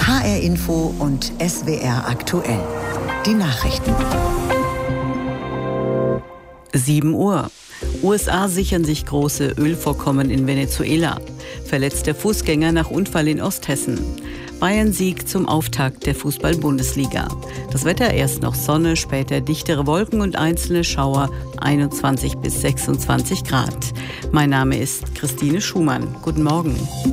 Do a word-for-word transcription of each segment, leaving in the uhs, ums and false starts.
H R Info und S W R aktuell. Die Nachrichten. sieben Uhr. U S A sichern sich große Ölvorkommen in Venezuela. Verletzter Fußgänger nach Unfall in Osthessen. Bayern-Sieg zum Auftakt der Fußball-Bundesliga. Das Wetter: erst noch Sonne, später dichtere Wolken und einzelne Schauer, einundzwanzig bis sechsundzwanzig Grad. Mein Name ist Christine Schumann. Guten Morgen.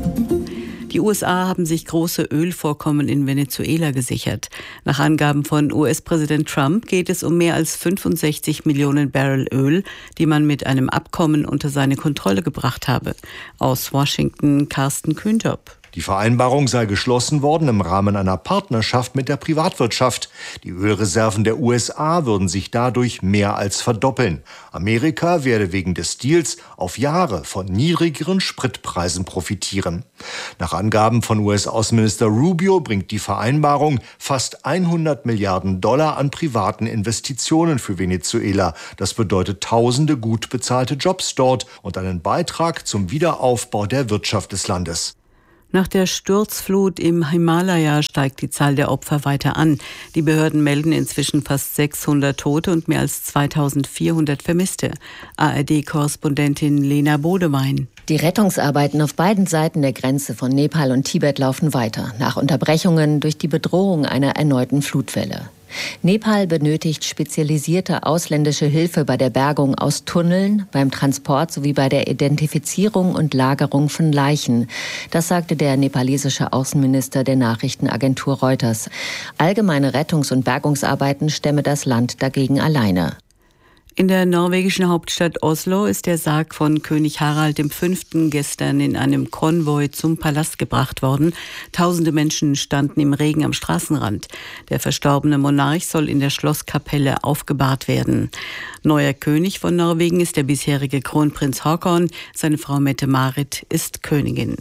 Die U S A haben sich große Ölvorkommen in Venezuela gesichert. Nach Angaben von U S-Präsident Trump geht es um mehr als fünfundsechzig Millionen Barrel Öl, die man mit einem Abkommen unter seine Kontrolle gebracht habe. Aus Washington Carsten Kühntop. Die Vereinbarung sei geschlossen worden im Rahmen einer Partnerschaft mit der Privatwirtschaft. Die Ölreserven der U S A würden sich dadurch mehr als verdoppeln. Amerika werde wegen des Deals auf Jahre von niedrigeren Spritpreisen profitieren. Nach Angaben von U S-Außenminister Rubio bringt die Vereinbarung fast hundert Milliarden Dollar an privaten Investitionen für Venezuela. Das bedeutet tausende gut bezahlte Jobs dort und einen Beitrag zum Wiederaufbau der Wirtschaft des Landes. Nach der Sturzflut im Himalaya steigt die Zahl der Opfer weiter an. Die Behörden melden inzwischen fast sechshundert Tote und mehr als zweitausendvierhundert Vermisste. A R D-Korrespondentin Lena Bodewein. Die Rettungsarbeiten auf beiden Seiten der Grenze von Nepal und Tibet laufen weiter, nach Unterbrechungen durch die Bedrohung einer erneuten Flutwelle. Nepal benötigt spezialisierte ausländische Hilfe bei der Bergung aus Tunneln, beim Transport sowie bei der Identifizierung und Lagerung von Leichen. Das sagte der nepalesische Außenminister der Nachrichtenagentur Reuters. Allgemeine Rettungs- und Bergungsarbeiten stemme das Land dagegen alleine. In der norwegischen Hauptstadt Oslo ist der Sarg von König Harald der Fünfte gestern in einem Konvoi zum Palast gebracht worden. Tausende Menschen standen im Regen am Straßenrand. Der verstorbene Monarch soll in der Schlosskapelle aufgebahrt werden. Neuer König von Norwegen ist der bisherige Kronprinz Haakon. Seine Frau Mette-Marit ist Königin.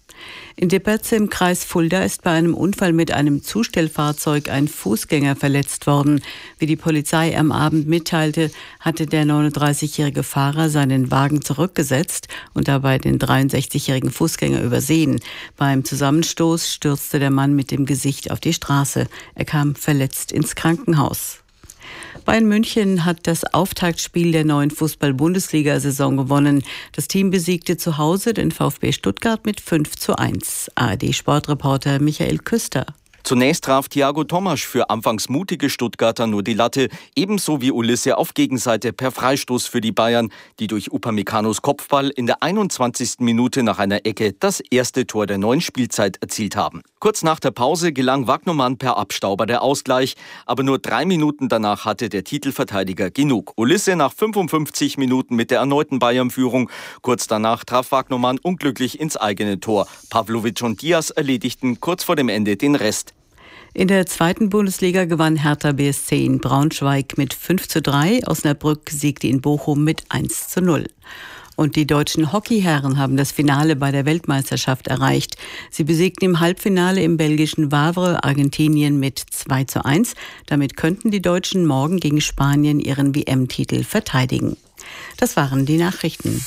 In Debrecen im Kreis Fulda ist bei einem Unfall mit einem Zustellfahrzeug ein Fußgänger verletzt worden. Wie die Polizei am Abend mitteilte, hatte der neununddreißigjährige Fahrer seinen Wagen zurückgesetzt und dabei den dreiundsechzigjährigen Fußgänger übersehen. Beim Zusammenstoß stürzte der Mann mit dem Gesicht auf die Straße. Er kam verletzt ins Krankenhaus. Bayern München hat das Auftaktspiel der neuen Fußball-Bundesliga-Saison gewonnen. Das Team besiegte zu Hause den VfB Stuttgart mit fünf zu eins. A R D-Sportreporter Michael Küster. Zunächst traf Thiago Tomasch für anfangs mutige Stuttgarter nur die Latte, ebenso wie Ulisse auf Gegenseite per Freistoß für die Bayern, die durch Upamecano's Kopfball in der einundzwanzigsten Minute nach einer Ecke das erste Tor der neuen Spielzeit erzielt haben. Kurz nach der Pause gelang Wagnermann per Abstauber der Ausgleich, aber nur drei Minuten danach hatte der Titelverteidiger genug. Ulisse nach fünfundfünfzig Minuten mit der erneuten Bayern-Führung. Kurz danach traf Wagnermann unglücklich ins eigene Tor. Pavlovic und Diaz erledigten kurz vor dem Ende den Rest. In der zweiten Bundesliga gewann Hertha B S C in Braunschweig mit fünf zu drei. Osnabrück siegte in Bochum mit eins zu null. Und die deutschen Hockeyherren haben das Finale bei der Weltmeisterschaft erreicht. Sie besiegten im Halbfinale im belgischen Wavre Argentinien mit zwei zu eins. Damit könnten die Deutschen morgen gegen Spanien ihren W M-Titel verteidigen. Das waren die Nachrichten.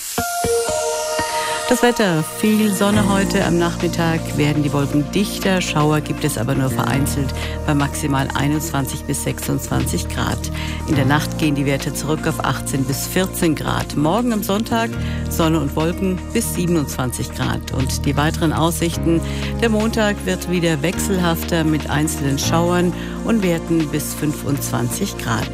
Das Wetter: viel Sonne heute. Am Nachmittag werden die Wolken dichter. Schauer gibt es aber nur vereinzelt bei maximal einundzwanzig bis sechsundzwanzig Grad. In der Nacht gehen die Werte zurück auf achtzehn bis vierzehn Grad. Morgen am Sonntag Sonne und Wolken bis siebenundzwanzig Grad. Und die weiteren Aussichten: der Montag wird wieder wechselhafter mit einzelnen Schauern und Werten bis fünfundzwanzig Grad.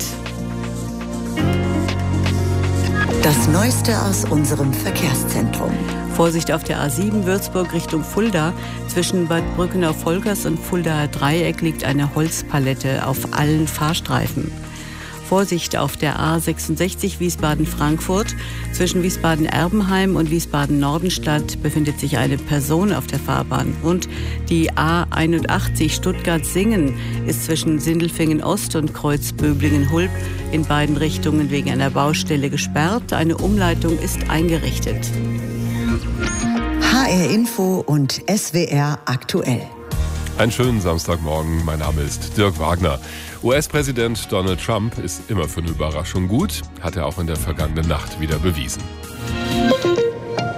Das Neueste aus unserem Verkehrszentrum. Vorsicht auf der A sieben Würzburg Richtung Fulda. Zwischen Bad Brückenau-Volkers und Fuldaer Dreieck liegt eine Holzpalette auf allen Fahrstreifen. Vorsicht auf der A sechsundsechzig Wiesbaden-Frankfurt. Zwischen Wiesbaden-Erbenheim und Wiesbaden-Nordenstadt befindet sich eine Person auf der Fahrbahn. Und die A einundachtzig Stuttgart-Singen ist zwischen Sindelfingen-Ost und Kreuzböblingen-Hulb in beiden Richtungen wegen einer Baustelle gesperrt. Eine Umleitung ist eingerichtet. H R Info und S W R aktuell. Einen schönen Samstagmorgen, mein Name ist Dirk Wagner. U S-Präsident Donald Trump ist immer für eine Überraschung gut, hat er auch in der vergangenen Nacht wieder bewiesen.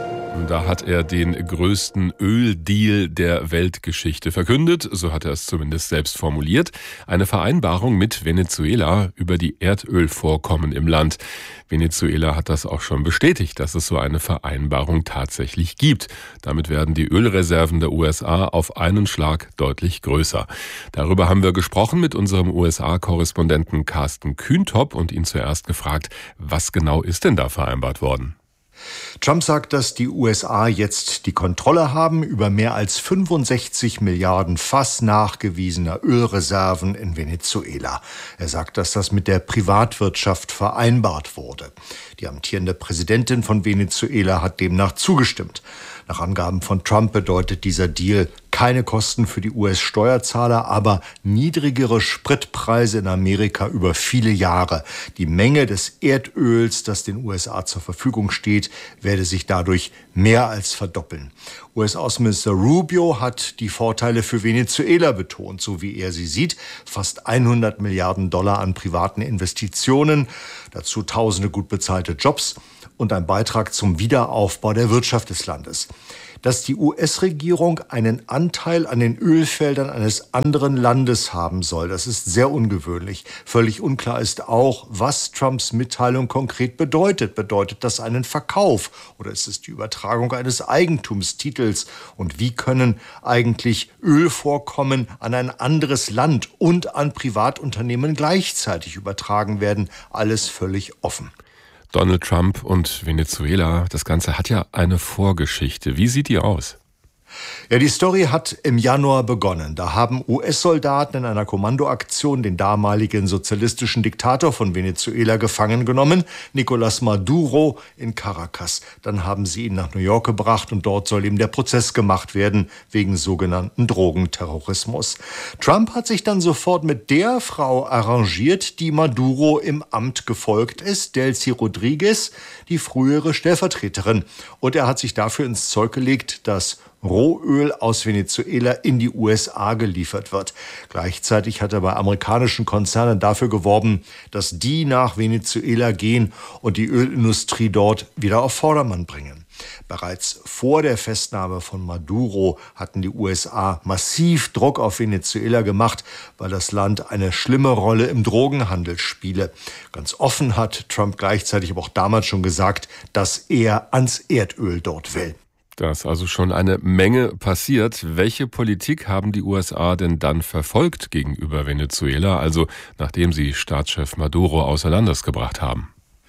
Da hat er den größten Öldeal der Weltgeschichte verkündet, so hat er es zumindest selbst formuliert. Eine Vereinbarung mit Venezuela über die Erdölvorkommen im Land. Venezuela hat das auch schon bestätigt, dass es so eine Vereinbarung tatsächlich gibt. Damit werden die Ölreserven der U S A auf einen Schlag deutlich größer. Darüber haben wir gesprochen mit unserem U S A-Korrespondenten Carsten Kühntop und ihn zuerst gefragt, was genau ist denn da vereinbart worden? Trump sagt, dass die U S A jetzt die Kontrolle haben über mehr als fünfundsechzig Milliarden Fass nachgewiesener Ölreserven in Venezuela. Er sagt, dass das mit der Privatwirtschaft vereinbart wurde. Die amtierende Präsidentin von Venezuela hat demnach zugestimmt. Nach Angaben von Trump bedeutet dieser Deal keine Kosten für die U S-Steuerzahler, aber niedrigere Spritpreise in Amerika über viele Jahre. Die Menge des Erdöls, das den U S A zur Verfügung steht, werde sich dadurch mehr als verdoppeln. U S-Außenminister Rubio hat die Vorteile für Venezuela betont, so wie er sie sieht. Fast hundert Milliarden Dollar an privaten Investitionen, dazu tausende gut bezahlte Jobs und ein Beitrag zum Wiederaufbau der Wirtschaft des Landes. Dass die U S-Regierung einen Anteil an den Ölfeldern eines anderen Landes haben soll, das ist sehr ungewöhnlich. Völlig unklar ist auch, was Trumps Mitteilung konkret bedeutet. Bedeutet das einen Verkauf oder ist es die Übertragung eines Eigentumstitels? Und wie können eigentlich Ölvorkommen an ein anderes Land und an Privatunternehmen gleichzeitig übertragen werden? Alles völlig offen. Donald Trump und Venezuela, das Ganze hat ja eine Vorgeschichte. Wie sieht die aus? Ja, die Story hat im Januar begonnen. Da haben U S-Soldaten in einer Kommandoaktion den damaligen sozialistischen Diktator von Venezuela gefangen genommen, Nicolás Maduro in Caracas. Dann haben sie ihn nach New York gebracht und dort soll ihm der Prozess gemacht werden wegen sogenannten Drogenterrorismus. Trump hat sich dann sofort mit der Frau arrangiert, die Maduro im Amt gefolgt ist, Delcy Rodriguez, die frühere Stellvertreterin. Und er hat sich dafür ins Zeug gelegt, dass Rohöl aus Venezuela in die U S A geliefert wird. Gleichzeitig hat er bei amerikanischen Konzernen dafür geworben, dass die nach Venezuela gehen und die Ölindustrie dort wieder auf Vordermann bringen. Bereits vor der Festnahme von Maduro hatten die U S A massiv Druck auf Venezuela gemacht, weil das Land eine schlimme Rolle im Drogenhandel spiele. Ganz offen hat Trump gleichzeitig aber auch damals schon gesagt, dass er ans Erdöl dort will. Da ist also schon eine Menge passiert. Welche Politik haben die U S A denn dann verfolgt gegenüber Venezuela, also nachdem sie Staatschef Maduro außer Landes gebracht haben?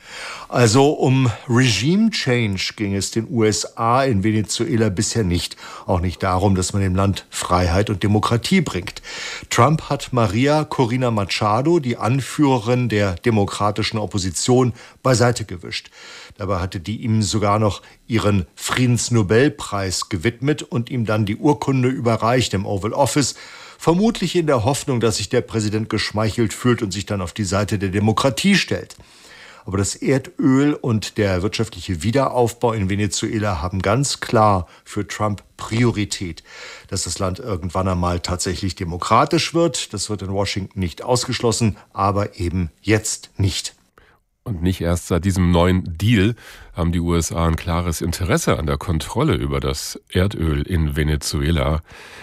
Also um Regime Change ging es den U S A in Venezuela bisher nicht. Auch nicht darum, dass man dem Land Freiheit und Demokratie bringt. Trump hat Maria Corina Machado, die Anführerin der demokratischen Opposition, beiseite gewischt. Dabei hatte die ihm sogar noch ihren Friedensnobelpreis gewidmet und ihm dann die Urkunde überreicht im Oval Office, vermutlich in der Hoffnung, dass sich der Präsident geschmeichelt fühlt und sich dann auf die Seite der Demokratie stellt. Aber das Erdöl und der wirtschaftliche Wiederaufbau in Venezuela haben ganz klar für Trump Priorität. Dass das Land irgendwann einmal tatsächlich demokratisch wird, das wird in Washington nicht ausgeschlossen, aber eben jetzt nicht. Und nicht erst seit diesem neuen Deal haben die U S A ein klares Interesse an der Kontrolle über das Erdöl in Venezuela.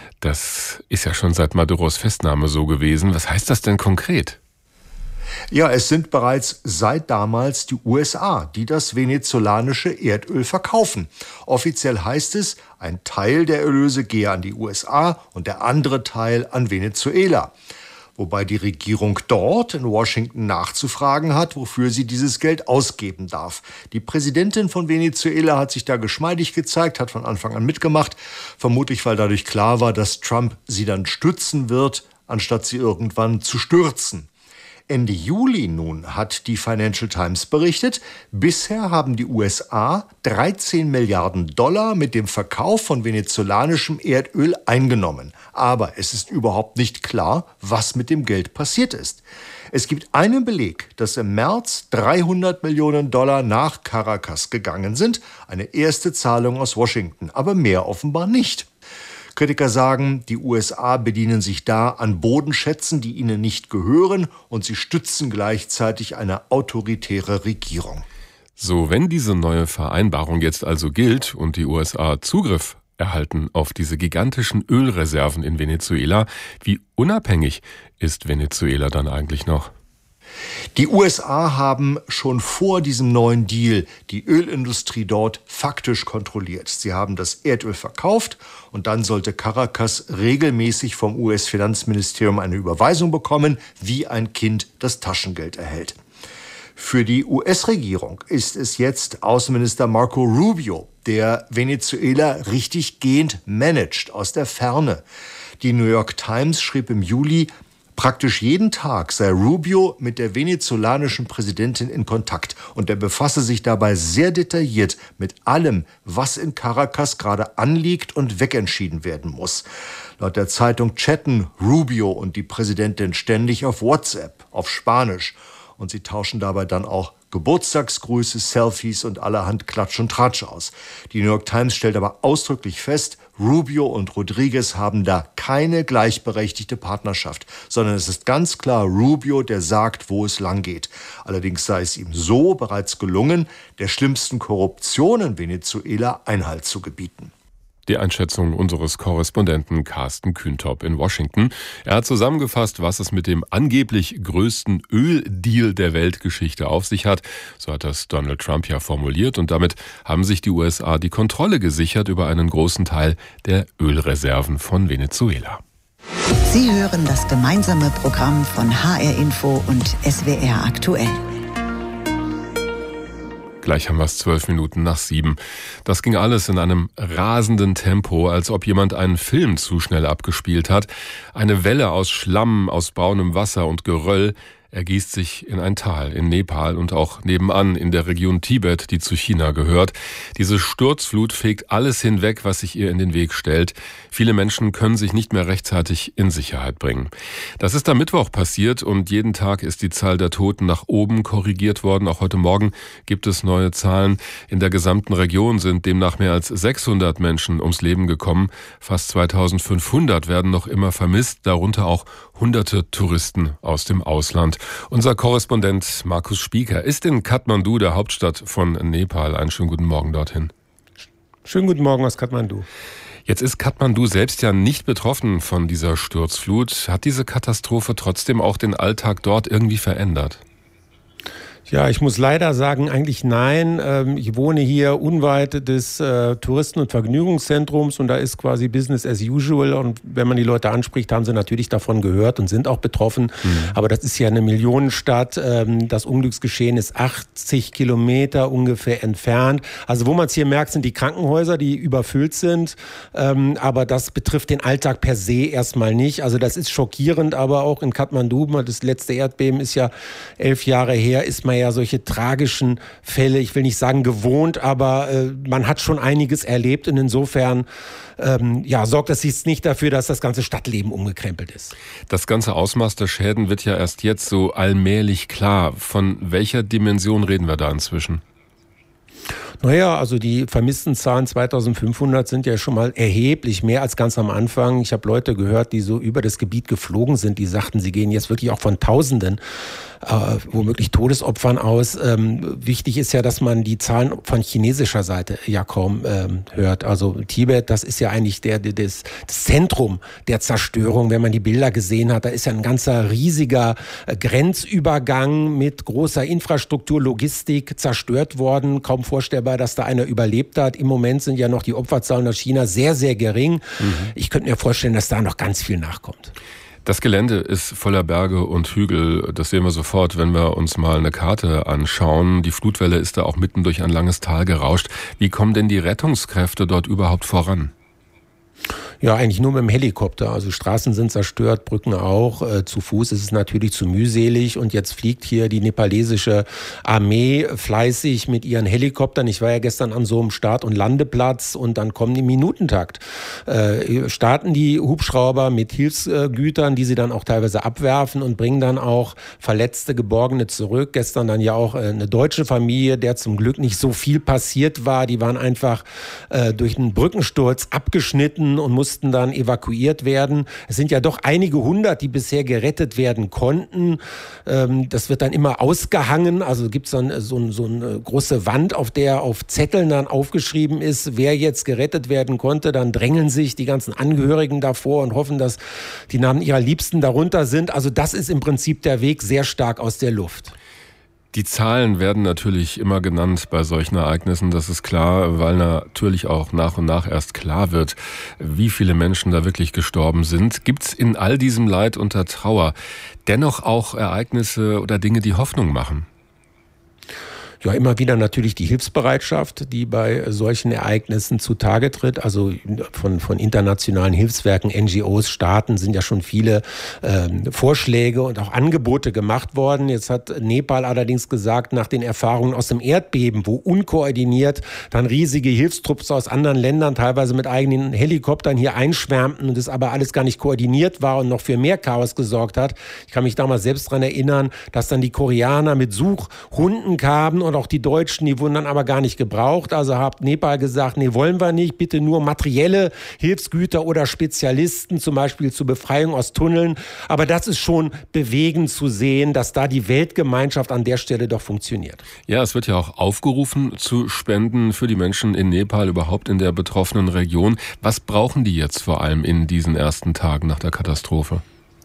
Das ist ja schon seit Maduros Festnahme so gewesen. Was heißt das denn konkret? Ja, es sind bereits seit damals die U S A, die das venezolanische Erdöl verkaufen. Offiziell heißt es, ein Teil der Erlöse gehe an die U S A und der andere Teil an Venezuela. Wobei die Regierung dort in Washington nachzufragen hat, wofür sie dieses Geld ausgeben darf. Die Präsidentin von Venezuela hat sich da geschmeidig gezeigt, hat von Anfang an mitgemacht, vermutlich weil dadurch klar war, dass Trump sie dann stützen wird, anstatt sie irgendwann zu stürzen. Ende Juli nun hat die Financial Times berichtet, bisher haben die U S A dreizehn Milliarden Dollar mit dem Verkauf von venezolanischem Erdöl eingenommen. Aber es ist überhaupt nicht klar, was mit dem Geld passiert ist. Es gibt einen Beleg, dass im März dreihundert Millionen Dollar nach Caracas gegangen sind. Eine erste Zahlung aus Washington, aber mehr offenbar nicht. Kritiker sagen, die U S A bedienen sich da an Bodenschätzen, die ihnen nicht gehören, und sie stützen gleichzeitig eine autoritäre Regierung. So, wenn diese neue Vereinbarung jetzt also gilt und die U S A Zugriff erhalten auf diese gigantischen Ölreserven in Venezuela, wie unabhängig ist Venezuela dann eigentlich noch? Die U S A haben schon vor diesem neuen Deal die Ölindustrie dort faktisch kontrolliert. Sie haben das Erdöl verkauft und dann sollte Caracas regelmäßig vom U S-Finanzministerium eine Überweisung bekommen, wie ein Kind das Taschengeld erhält. Für die U S-Regierung ist es jetzt Außenminister Marco Rubio, der Venezuela richtig gehend managt, aus der Ferne. Die New York Times schrieb im Juli, praktisch jeden Tag sei Rubio mit der venezolanischen Präsidentin in Kontakt und er befasse sich dabei sehr detailliert mit allem, was in Caracas gerade anliegt und wegentschieden werden muss. Laut der Zeitung chatten Rubio und die Präsidentin ständig auf WhatsApp, auf Spanisch. Und sie tauschen dabei dann auch Geburtstagsgrüße, Selfies und allerhand Klatsch und Tratsch aus. Die New York Times stellt aber ausdrücklich fest, Rubio und Rodriguez haben da keine gleichberechtigte Partnerschaft, sondern es ist ganz klar Rubio, der sagt, wo es lang geht. Allerdings sei es ihm so bereits gelungen, der schlimmsten Korruption in Venezuela Einhalt zu gebieten. Die Einschätzung unseres Korrespondenten Carsten Kühntop in Washington. Er hat zusammengefasst, was es mit dem angeblich größten Öldeal der Weltgeschichte auf sich hat. So hat das Donald Trump ja formuliert. Und damit haben sich die U S A die Kontrolle gesichert über einen großen Teil der Ölreserven von Venezuela. Sie hören das gemeinsame Programm von H R Info und S W R aktuell. Gleich haben wir es zwölf Minuten nach sieben. Das ging alles in einem rasenden Tempo, als ob jemand einen Film zu schnell abgespielt hat. Eine Welle aus Schlamm, aus braunem Wasser und Geröll ergießt sich in ein Tal in Nepal und auch nebenan in der Region Tibet, die zu China gehört. Diese Sturzflut fegt alles hinweg, was sich ihr in den Weg stellt. Viele Menschen können sich nicht mehr rechtzeitig in Sicherheit bringen. Das ist am Mittwoch passiert und jeden Tag ist die Zahl der Toten nach oben korrigiert worden. Auch heute Morgen gibt es neue Zahlen. In der gesamten Region sind demnach mehr als sechshundert Menschen ums Leben gekommen. Fast zweitausendfünfhundert werden noch immer vermisst, darunter auch hunderte Touristen aus dem Ausland. Unser Korrespondent Markus Spieker ist in Kathmandu, der Hauptstadt von Nepal. Einen schönen guten Morgen dorthin. Schönen guten Morgen aus Kathmandu. Jetzt ist Kathmandu selbst ja nicht betroffen von dieser Sturzflut. Hat diese Katastrophe trotzdem auch den Alltag dort irgendwie verändert? Ja, ich muss leider sagen, eigentlich nein. Ich wohne hier unweit des äh, Touristen- und Vergnügungszentrums und da ist quasi Business as usual. Und wenn man die Leute anspricht, haben sie natürlich davon gehört und sind auch betroffen. Mhm. Aber das ist ja eine Millionenstadt. Das Unglücksgeschehen ist achtzig Kilometer ungefähr entfernt. Also wo man es hier merkt, sind die Krankenhäuser, die überfüllt sind. Aber das betrifft den Alltag per se erstmal nicht. Also das ist schockierend, aber auch in Kathmandu, das letzte Erdbeben ist ja elf Jahre her, ist man ja solche tragischen Fälle, ich will nicht sagen gewohnt, aber äh, man hat schon einiges erlebt und insofern ähm, ja, sorgt das jetzt nicht dafür, dass das ganze Stadtleben umgekrempelt ist. Das ganze Ausmaß der Schäden wird ja erst jetzt so allmählich klar. Von welcher Dimension reden wir da inzwischen? Naja, also die vermissten Zahlen zweitausendfünfhundert sind ja schon mal erheblich mehr als ganz am Anfang. Ich habe Leute gehört, die so über das Gebiet geflogen sind, die sagten, sie gehen jetzt wirklich auch von Tausenden, äh, womöglich Todesopfern aus. Ähm, wichtig ist ja, dass man die Zahlen von chinesischer Seite ja kaum ähm, hört. Also Tibet, das ist ja eigentlich der, der, das, das Zentrum der Zerstörung. Wenn man die Bilder gesehen hat, da ist ja ein ganzer riesiger äh, Grenzübergang mit großer Infrastruktur, Logistik zerstört worden. Kaum vorstellbar, dass da einer überlebt hat. Im Moment sind ja noch die Opferzahlen aus China sehr, sehr gering. Mhm. Ich könnte mir vorstellen, dass da noch ganz viel nachkommt. Das Gelände ist voller Berge und Hügel. Das sehen wir sofort, wenn wir uns mal eine Karte anschauen. Die Flutwelle ist da auch mitten durch ein langes Tal gerauscht. Wie kommen denn die Rettungskräfte dort überhaupt voran? Ja, eigentlich nur mit dem Helikopter. Also Straßen sind zerstört, Brücken auch. Äh, zu Fuß ist es natürlich zu mühselig. Und jetzt fliegt hier die nepalesische Armee fleißig mit ihren Helikoptern. Ich war ja gestern an so einem Start- und Landeplatz und dann kommen die im Minutentakt. Äh, starten die Hubschrauber mit Hilfsgütern, die sie dann auch teilweise abwerfen und bringen dann auch verletzte, Geborgene zurück. Gestern dann ja auch eine deutsche Familie, der zum Glück nicht so viel passiert war. Die waren einfach äh, durch einen Brückensturz abgeschnitten und mussten mussten dann evakuiert werden. Es sind ja doch einige hundert, die bisher gerettet werden konnten. Das wird dann immer ausgehangen. Also gibt es dann so, so eine große Wand, auf der auf Zetteln dann aufgeschrieben ist, wer jetzt gerettet werden konnte. Dann drängeln sich die ganzen Angehörigen davor und hoffen, dass die Namen ihrer Liebsten darunter sind. Also das ist im Prinzip der Weg sehr stark aus der Luft. Die Zahlen werden natürlich immer genannt bei solchen Ereignissen, das ist klar, weil natürlich auch nach und nach erst klar wird, wie viele Menschen da wirklich gestorben sind. Gibt's in all diesem Leid unter Trauer dennoch auch Ereignisse oder Dinge, die Hoffnung machen? Ja, immer wieder natürlich die Hilfsbereitschaft, die bei solchen Ereignissen zutage tritt. Also von, von internationalen Hilfswerken, N G Os, Staaten sind ja schon viele ähm, Vorschläge und auch Angebote gemacht worden. Jetzt hat Nepal allerdings gesagt, nach den Erfahrungen aus dem Erdbeben, wo unkoordiniert dann riesige Hilfstrupps aus anderen Ländern, teilweise mit eigenen Helikoptern hier einschwärmten und das aber alles gar nicht koordiniert war und noch für mehr Chaos gesorgt hat. Ich kann mich damals selbst daran erinnern, dass dann die Koreaner mit Suchhunden kamen und auch die Deutschen, die wurden dann aber gar nicht gebraucht. Also hat Nepal gesagt, nee, wollen wir nicht, bitte nur materielle Hilfsgüter oder Spezialisten, zum Beispiel zur Befreiung aus Tunneln. Aber das ist schon bewegend zu sehen, dass da die Weltgemeinschaft an der Stelle doch funktioniert. Ja, es wird ja auch aufgerufen zu spenden für die Menschen in Nepal, überhaupt in der betroffenen Region. Was brauchen die jetzt vor allem in diesen ersten Tagen nach der Katastrophe?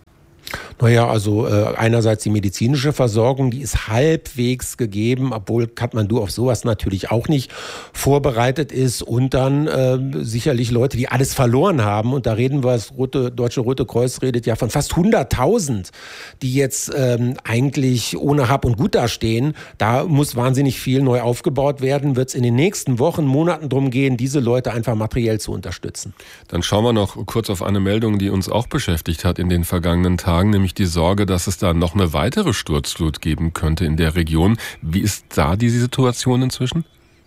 Naja, also äh, einerseits die medizinische Versorgung, die ist halbwegs gegeben, obwohl Kathmandu auf sowas natürlich auch nicht vorbereitet ist. Und dann äh, sicherlich Leute, die alles verloren haben. Und da reden wir, das Rote, Deutsche Rote Kreuz redet ja von fast hunderttausend, die jetzt ähm, eigentlich ohne Hab und Gut dastehen. Da muss wahnsinnig viel neu aufgebaut werden. Wird es in den nächsten Wochen, Monaten darum gehen, diese Leute einfach materiell zu unterstützen. Dann schauen wir noch kurz auf eine Meldung, die uns auch beschäftigt hat in den vergangenen Tagen, nämlich die Sorge, dass es da noch eine weitere Sturzflut geben könnte in der Region. Wie ist da die Situation inzwischen?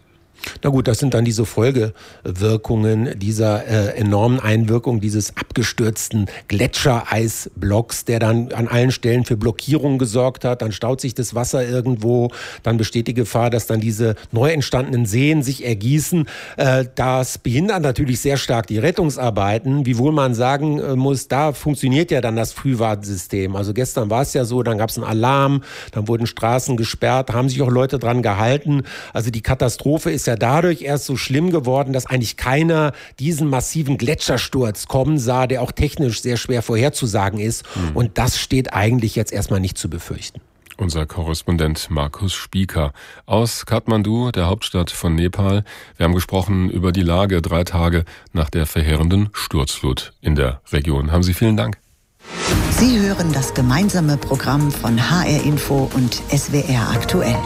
Na gut, das sind dann diese Folgewirkungen dieser äh, enormen Einwirkung dieses abgestürzten Gletschereisblocks, der dann an allen Stellen für Blockierung gesorgt hat. Dann staut sich das Wasser irgendwo, dann besteht die Gefahr, dass dann diese neu entstandenen Seen sich ergießen. Äh, das behindert natürlich sehr stark die Rettungsarbeiten, wiewohl man sagen äh, muss, da funktioniert ja dann das Frühwarnsystem. Also gestern war es ja so, dann gab es einen Alarm, dann wurden Straßen gesperrt, haben sich auch Leute dran gehalten. Also die Katastrophe ist ja dadurch erst so schlimm geworden, dass eigentlich keiner diesen massiven Gletschersturz kommen sah, der auch technisch sehr schwer vorherzusagen ist. Mhm. Und das steht eigentlich jetzt erstmal nicht zu befürchten. Unser Korrespondent Markus Spieker aus Kathmandu, der Hauptstadt von Nepal. Wir haben gesprochen über die Lage drei Tage nach der verheerenden Sturzflut in der Region. Haben Sie vielen Dank. Sie hören das gemeinsame Programm von H R Info und S W R aktuell.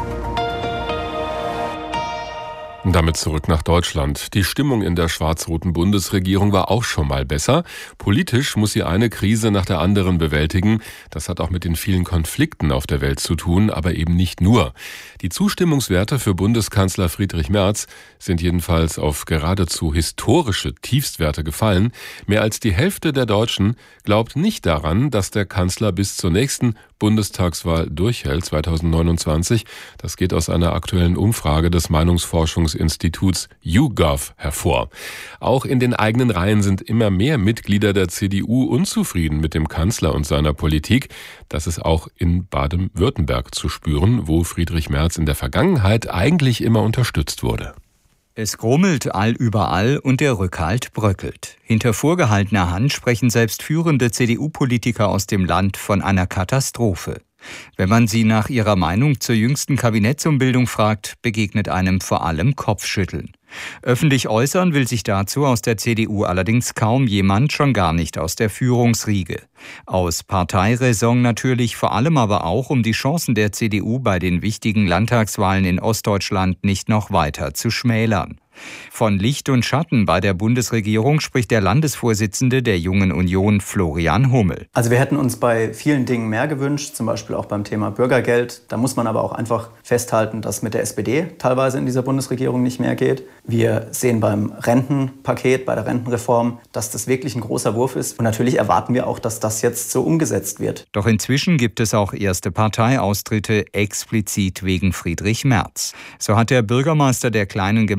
Und damit zurück nach Deutschland. Die Stimmung in der schwarz-roten Bundesregierung war auch schon mal besser. Politisch muss sie eine Krise nach der anderen bewältigen. Das hat auch mit den vielen Konflikten auf der Welt zu tun, aber eben nicht nur. Die Zustimmungswerte für Bundeskanzler Friedrich Merz sind jedenfalls auf geradezu historische Tiefstwerte gefallen. Mehr als die Hälfte der Deutschen glaubt nicht daran, dass der Kanzler bis zur nächsten Bundestagswahl durchhält, zweitausendneunundzwanzig. Das geht aus einer aktuellen Umfrage des Meinungsforschungsinstituts YouGov hervor. Auch in den eigenen Reihen sind immer mehr Mitglieder der C D U unzufrieden mit dem Kanzler und seiner Politik. Das ist auch in Baden-Württemberg zu spüren, wo Friedrich Merz in der Vergangenheit eigentlich immer unterstützt wurde. Es grummelt allüberall und der Rückhalt bröckelt. Hinter vorgehaltener Hand sprechen selbst führende C D U-Politiker aus dem Land von einer Katastrophe. Wenn man sie nach ihrer Meinung zur jüngsten Kabinettsumbildung fragt, begegnet einem vor allem Kopfschütteln. Öffentlich äußern will sich dazu aus der C D U allerdings kaum jemand, schon gar nicht aus der Führungsriege. Aus Parteiräson natürlich, vor allem aber auch, um die Chancen der C D U bei den wichtigen Landtagswahlen in Ostdeutschland nicht noch weiter zu schmälern. Von Licht und Schatten bei der Bundesregierung spricht der Landesvorsitzende der Jungen Union, Florian Hummel. Also wir hätten uns bei vielen Dingen mehr gewünscht, zum Beispiel auch beim Thema Bürgergeld. Da muss man aber auch einfach festhalten, dass mit der S P D teilweise in dieser Bundesregierung nicht mehr geht. Wir sehen beim Rentenpaket, bei der Rentenreform, dass das wirklich ein großer Wurf ist. Und natürlich erwarten wir auch, dass das jetzt so umgesetzt wird. Doch inzwischen gibt es auch erste Parteiaustritte explizit wegen Friedrich Merz. So hat der Bürgermeister der kleinen Gemeinde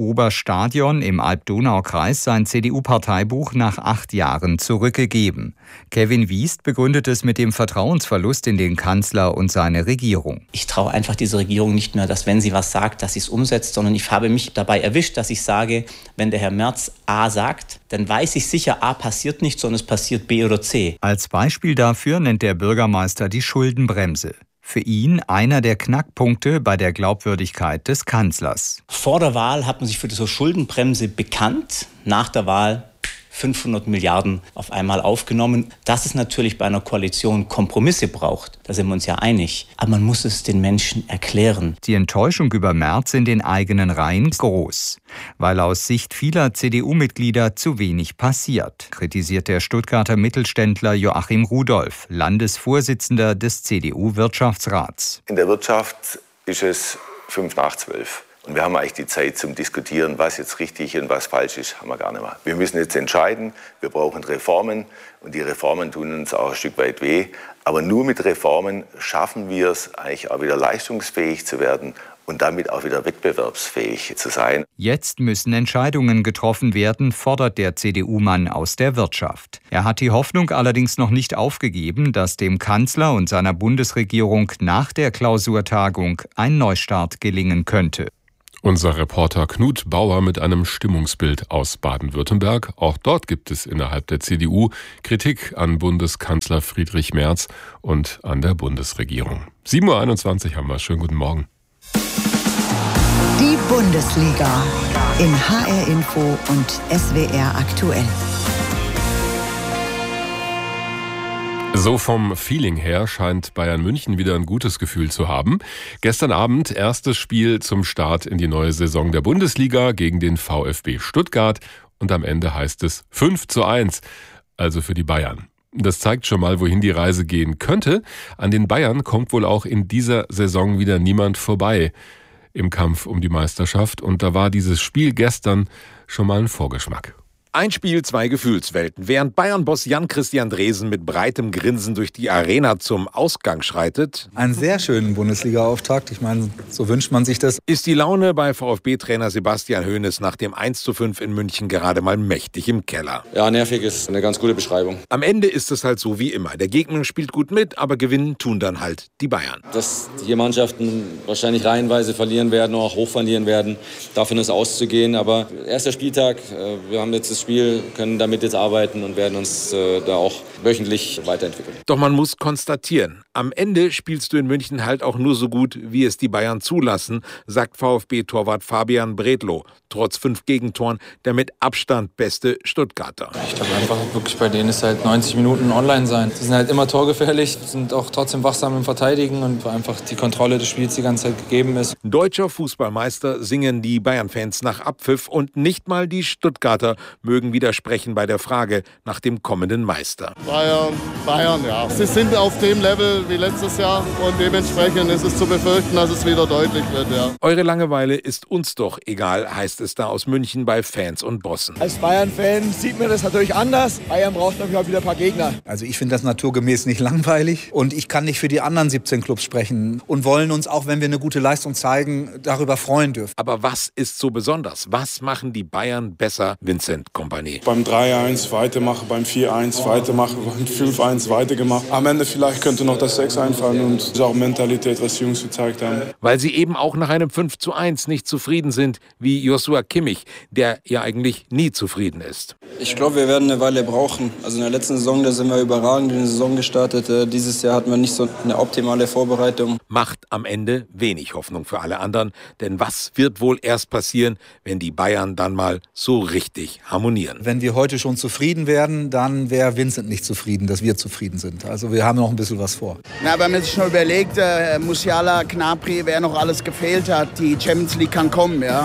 Oberstadion im Alb-Donau-Kreis sein C D U-Parteibuch nach acht Jahren zurückgegeben. Kevin Wiest begründet es mit dem Vertrauensverlust in den Kanzler und seine Regierung. Ich traue einfach dieser Regierung nicht mehr, dass wenn sie was sagt, dass sie es umsetzt, sondern ich habe mich dabei erwischt, dass ich sage, wenn der Herr Merz A sagt, dann weiß ich sicher, A passiert nicht, sondern es passiert B oder C. Als Beispiel dafür nennt der Bürgermeister die Schuldenbremse. Für ihn einer der Knackpunkte bei der Glaubwürdigkeit des Kanzlers. Vor der Wahl hat man sich für diese Schuldenbremse bekannt, nach der Wahl fünfhundert Milliarden auf einmal aufgenommen. Dass es natürlich bei einer Koalition Kompromisse braucht, da sind wir uns ja einig. Aber man muss es den Menschen erklären. Die Enttäuschung über Merz in den eigenen Reihen ist groß, weil aus Sicht vieler C D U-Mitglieder zu wenig passiert, kritisiert der Stuttgarter Mittelständler Joachim Rudolph, Landesvorsitzender des C D U-Wirtschaftsrats. In der Wirtschaft ist es fünf nach zwölf. Und wir haben eigentlich die Zeit zum Diskutieren, was jetzt richtig und was falsch ist, haben wir gar nicht mehr. Wir müssen jetzt entscheiden, wir brauchen Reformen und die Reformen tun uns auch ein Stück weit weh. Aber nur mit Reformen schaffen wir es, eigentlich auch wieder leistungsfähig zu werden und damit auch wieder wettbewerbsfähig zu sein. Jetzt müssen Entscheidungen getroffen werden, fordert der C D U-Mann aus der Wirtschaft. Er hat die Hoffnung allerdings noch nicht aufgegeben, dass dem Kanzler und seiner Bundesregierung nach der Klausurtagung ein Neustart gelingen könnte. Unser Reporter Knut Bauer mit einem Stimmungsbild aus Baden-Württemberg. Auch dort gibt es innerhalb der C D U Kritik an Bundeskanzler Friedrich Merz und an der Bundesregierung. sieben Uhr einundzwanzig haben wir. Schönen guten Morgen. Die Bundesliga in H R Info und S W R aktuell. So vom Feeling her scheint Bayern München wieder ein gutes Gefühl zu haben. Gestern Abend erstes Spiel zum Start in die neue Saison der Bundesliga gegen den VfB Stuttgart und am Ende heißt es fünf zu eins, also für die Bayern. Das zeigt schon mal, wohin die Reise gehen könnte. An den Bayern kommt wohl auch in dieser Saison wieder niemand vorbei im Kampf um die Meisterschaft und da war dieses Spiel gestern schon mal ein Vorgeschmack. Ein Spiel, zwei Gefühlswelten. Während Bayern-Boss Jan-Christian Dresen mit breitem Grinsen durch die Arena zum Ausgang schreitet, einen sehr schönen Bundesliga-Auftakt, ich meine, so wünscht man sich das, ist die Laune bei VfB-Trainer Sebastian Hoeneß nach dem eins zu fünf in München gerade mal mächtig im Keller. Ja, nervig ist eine ganz gute Beschreibung. Am Ende ist es halt so wie immer. Der Gegner spielt gut mit, aber gewinnen tun dann halt die Bayern. Dass hier Mannschaften wahrscheinlich reihenweise verlieren werden, auch hoch verlieren werden, davon ist auszugehen. Aber erster Spieltag, wir haben jetzt das Spiel, können damit jetzt arbeiten und werden uns äh, da auch wöchentlich weiterentwickeln. Doch man muss konstatieren, am Ende spielst du in München halt auch nur so gut, wie es die Bayern zulassen, sagt VfB-Torwart Fabian Bredlow, trotz fünf Gegentoren der mit Abstand beste Stuttgarter. Ich glaube einfach wirklich, bei denen ist halt neunzig Minuten online sein. Sie sind halt immer torgefährlich, sind auch trotzdem wachsam im Verteidigen und einfach die Kontrolle des Spiels die ganze Zeit gegeben ist. Deutscher Fußballmeister singen die Bayern-Fans nach Abpfiff und nicht mal die Stuttgarter mögen widersprechen bei der Frage nach dem kommenden Meister. Bayern, Bayern, ja. Sie sind auf dem Level wie letztes Jahr und dementsprechend ist es zu befürchten, dass es wieder deutlich wird, ja. Eure Langeweile ist uns doch egal, heißt es da aus München bei Fans und Bossen. Als Bayern-Fan sieht man das natürlich anders. Bayern braucht natürlich auch wieder ein paar Gegner. Also ich finde das naturgemäß nicht langweilig und ich kann nicht für die anderen siebzehn Clubs sprechen und wollen uns, auch wenn wir eine gute Leistung zeigen, darüber freuen dürfen. Aber was ist so besonders? Was machen die Bayern besser, Vincent Kompanie? Beim drei eins weitermachen, beim vier eins weitermachen, beim fünf eins weitergemacht. Am Ende vielleicht könnte noch das sechs einfallen und das ist auch Mentalität, was die Jungs gezeigt haben. Weil sie eben auch nach einem fünf zu eins nicht zufrieden sind, wie Joshua Kimmich, der ja eigentlich nie zufrieden ist. Ich glaube, wir werden eine Weile brauchen. Also in der letzten Saison, da sind wir überragend in die Saison gestartet. Dieses Jahr hatten wir nicht so eine optimale Vorbereitung. Macht am Ende wenig Hoffnung für alle anderen, denn was wird wohl erst passieren, wenn die Bayern dann mal so richtig harmonieren? Wenn wir heute schon zufrieden werden, dann wäre Vincent nicht zufrieden, dass wir zufrieden sind. Also wir haben noch ein bisschen was vor. Na, wenn man sich schon überlegt, äh, Musiala, Gnabry, wer noch alles gefehlt hat, die Champions League kann kommen, ja.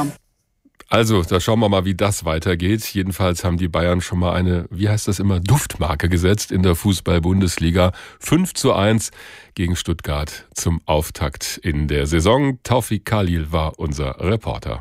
Also, da schauen wir mal, wie das weitergeht. Jedenfalls haben die Bayern schon mal eine, wie heißt das immer, Duftmarke gesetzt in der Fußball-Bundesliga. fünf zu eins gegen Stuttgart zum Auftakt in der Saison. Taufik Khalil war unser Reporter.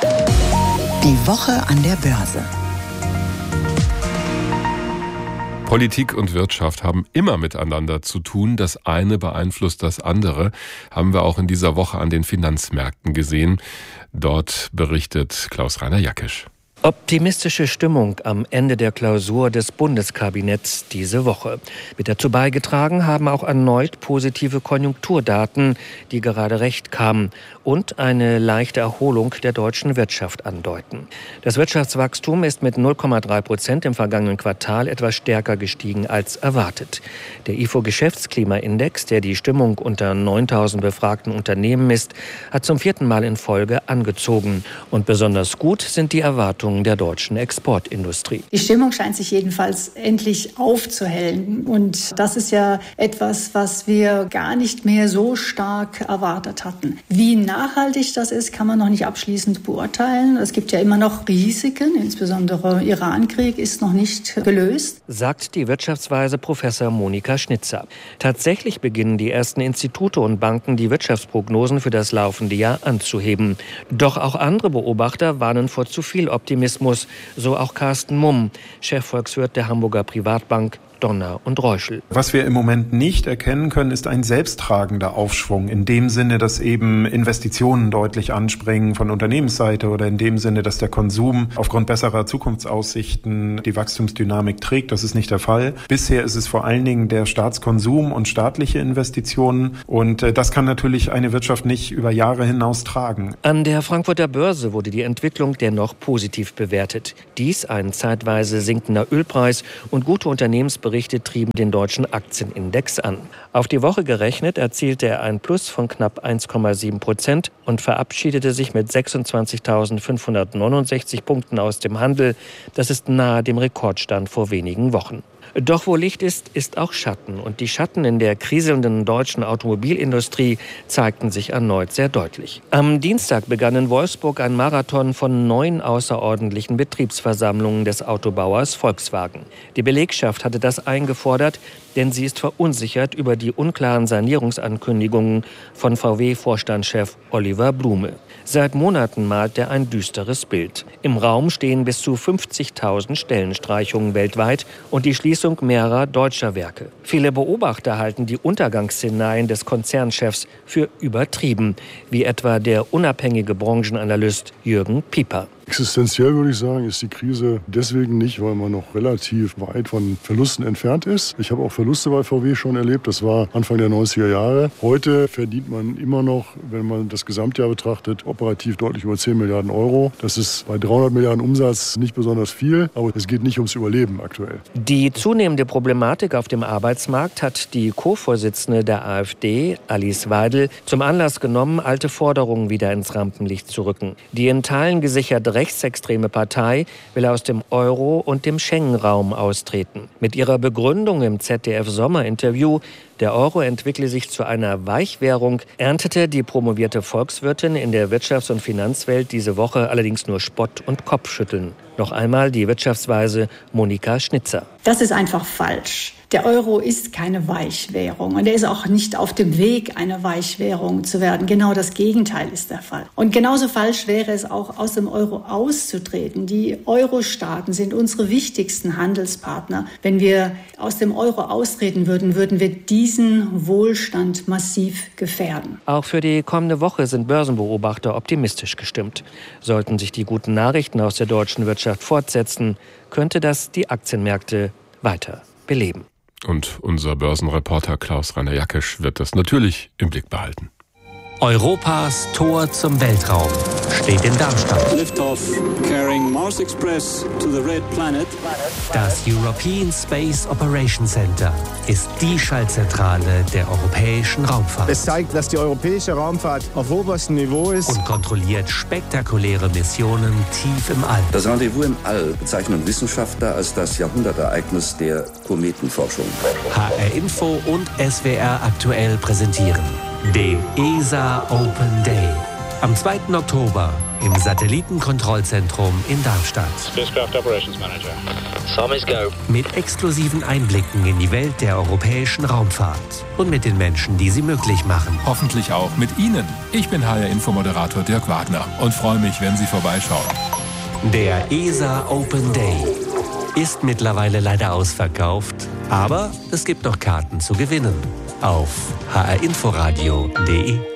Die Woche an der Börse. Politik und Wirtschaft haben immer miteinander zu tun. Das eine beeinflusst das andere. Haben wir auch in dieser Woche an den Finanzmärkten gesehen. Dort berichtet Klaus-Rainer Jackisch. Optimistische Stimmung am Ende der Klausur des Bundeskabinetts diese Woche. Mit dazu beigetragen haben auch erneut positive Konjunkturdaten, die gerade recht kamen und eine leichte Erholung der deutschen Wirtschaft andeuten. Das Wirtschaftswachstum ist mit null Komma drei Prozent im vergangenen Quartal etwas stärker gestiegen als erwartet. Der I F O-Geschäftsklimaindex, der die Stimmung unter neuntausend befragten Unternehmen misst, hat zum vierten Mal in Folge angezogen. Und besonders gut sind die Erwartungen der deutschen Exportindustrie. Die Stimmung scheint sich jedenfalls endlich aufzuhellen. Und das ist ja etwas, was wir gar nicht mehr so stark erwartet hatten. Wie nachhaltig das ist, kann man noch nicht abschließend beurteilen. Es gibt ja immer noch Risiken, insbesondere Iran-Krieg ist noch nicht gelöst, sagt die Wirtschaftsweise Professor Monika Schnitzer. Tatsächlich beginnen die ersten Institute und Banken, die Wirtschaftsprognosen für das laufende Jahr anzuheben. Doch auch andere Beobachter warnen vor zu viel Optimismus, so auch Carsten Mumm, Chefvolkswirt der Hamburger Privatbank Donner und Reuschel. Was wir im Moment nicht erkennen können, ist ein selbsttragender Aufschwung. In dem Sinne, dass eben Investitionen deutlich anspringen von Unternehmensseite oder in dem Sinne, dass der Konsum aufgrund besserer Zukunftsaussichten die Wachstumsdynamik trägt. Das ist nicht der Fall. Bisher ist es vor allen Dingen der Staatskonsum und staatliche Investitionen. Und das kann natürlich eine Wirtschaft nicht über Jahre hinaus tragen. An der Frankfurter Börse wurde die Entwicklung dennoch positiv bewertet. Dies ein zeitweise sinkender Ölpreis und gute Unternehmensberichte Berichte trieben den deutschen Aktienindex an. Auf die Woche gerechnet erzielte er ein Plus von knapp eins Komma sieben Prozent und verabschiedete sich mit sechsundzwanzigtausendfünfhundertneunundsechzig Punkten aus dem Handel. Das ist nahe dem Rekordstand vor wenigen Wochen. Doch wo Licht ist, ist auch Schatten. Und die Schatten in der kriselnden deutschen Automobilindustrie zeigten sich erneut sehr deutlich. Am Dienstag begann in Wolfsburg ein Marathon von neun außerordentlichen Betriebsversammlungen des Autobauers Volkswagen. Die Belegschaft hatte das eingefordert, denn sie ist verunsichert über die unklaren Sanierungsankündigungen von V W-Vorstandschef Oliver Blume. Seit Monaten malt er ein düsteres Bild. Im Raum stehen bis zu fünfzigtausend Stellenstreichungen weltweit und die Schließung mehrerer deutscher Werke. Viele Beobachter halten die Untergangsszenarien des Konzernchefs für übertrieben, wie etwa der unabhängige Branchenanalyst Jürgen Pieper. Existenziell würde ich sagen, ist die Krise deswegen nicht, weil man noch relativ weit von Verlusten entfernt ist. Ich habe auch Verluste bei V W schon erlebt, das war Anfang der neunziger Jahre. Heute verdient man immer noch, wenn man das Gesamtjahr betrachtet, operativ deutlich über zehn Milliarden Euro. Das ist bei dreihundert Milliarden Umsatz nicht besonders viel, aber es geht nicht ums Überleben aktuell. Die zunehmende Problematik auf dem Arbeitsmarkt hat die Co-Vorsitzende der AfD, Alice Weidel, zum Anlass genommen, alte Forderungen wieder ins Rampenlicht zu rücken. Die in Teilen gesicherte rechtsextreme Partei will aus dem Euro- und dem Schengen-Raum austreten. Mit ihrer Begründung im Z D F-Sommerinterview, der Euro entwickle sich zu einer Weichwährung, erntete die promovierte Volkswirtin in der Wirtschafts- und Finanzwelt diese Woche allerdings nur Spott und Kopfschütteln. Noch einmal die Wirtschaftsweise Monika Schnitzer. Das ist einfach falsch. Der Euro ist keine Weichwährung und er ist auch nicht auf dem Weg, eine Weichwährung zu werden. Genau das Gegenteil ist der Fall. Und genauso falsch wäre es auch, aus dem Euro auszutreten. Die Euro-Staaten sind unsere wichtigsten Handelspartner. Wenn wir aus dem Euro austreten würden, würden wir diesen Wohlstand massiv gefährden. Auch für die kommende Woche sind Börsenbeobachter optimistisch gestimmt. Sollten sich die guten Nachrichten aus der deutschen Wirtschaft fortsetzen, könnte das die Aktienmärkte weiter beleben. Und unser Börsenreporter Klaus-Rainer Jackisch wird das natürlich im Blick behalten. Europas Tor zum Weltraum steht in Darmstadt. Liftoff carrying Mars Express to the red planet. Das European Space Operations Center ist die Schaltzentrale der europäischen Raumfahrt. Es zeigt, dass die europäische Raumfahrt auf oberstem Niveau ist und kontrolliert spektakuläre Missionen tief im All. Das Rendezvous im All bezeichnen Wissenschaftler als das Jahrhundertereignis der Kometenforschung. H R Info und S W R aktuell präsentieren den E S A Open Day. Am zweiten Oktober im Satellitenkontrollzentrum in Darmstadt. Spacecraft Operations Manager. Summers go. Mit exklusiven Einblicken in die Welt der europäischen Raumfahrt. Und mit den Menschen, die sie möglich machen. Hoffentlich auch mit Ihnen. Ich bin H R-Info-Moderator Dirk Wagner und freue mich, wenn Sie vorbeischauen. Der E S A Open Day. ist mittlerweile leider ausverkauft, aber es gibt noch Karten zu gewinnen auf h r inforadio punkt d e.